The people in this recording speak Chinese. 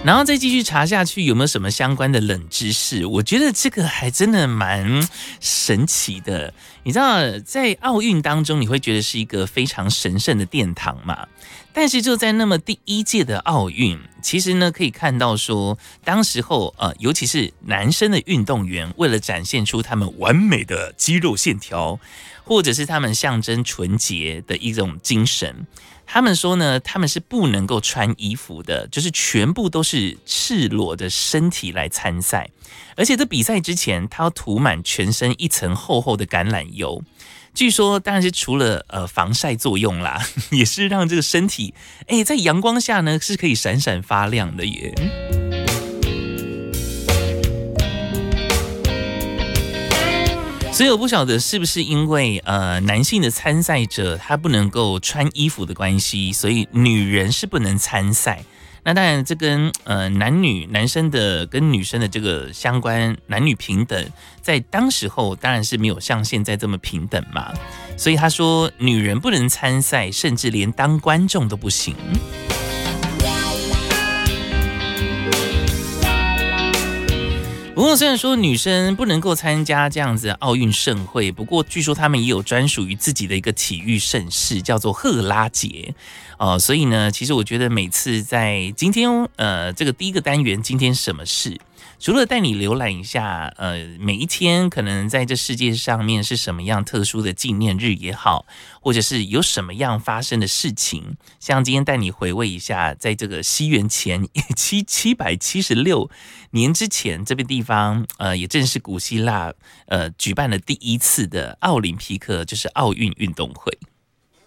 然后再继续查下去有没有什么相关的冷知识，我觉得这个还真的蛮神奇的。你知道在奥运当中你会觉得是一个非常神圣的殿堂嘛，但是就在那么第一届的奥运，其实呢可以看到说当时候尤其是男生的运动员为了展现出他们完美的肌肉线条，或者是他们象征纯洁的一种精神，他们说呢，他们是不能够穿衣服的，就是全部都是赤裸的身体来参赛，而且在比赛之前，他要涂满全身一层厚厚的橄榄油。据说当然是除了防晒作用啦，也是让这个身体在阳光下呢是可以闪闪发亮的耶。所以我不晓得是不是因为男性的参赛者他不能够穿衣服的关系，所以女人是不能参赛。那当然这跟男生的跟女生的这个相关男女平等，在当时候当然是没有像现在这么平等嘛。所以他说女人不能参赛，甚至连当观众都不行。不过虽然说女生不能够参加这样子的奥运盛会，不过据说他们也有专属于自己的一个体育盛事，叫做赫拉节。所以呢，其实我觉得每次在今天这个第一个单元今天什么事，除了带你浏览一下每一天可能在这世界上面是什么样特殊的纪念日也好，或者是有什么样发生的事情，像今天带你回味一下在这个西元前776年之前，这边地方也正是古希腊举办了第一次的奥林匹克，就是奥运运动会。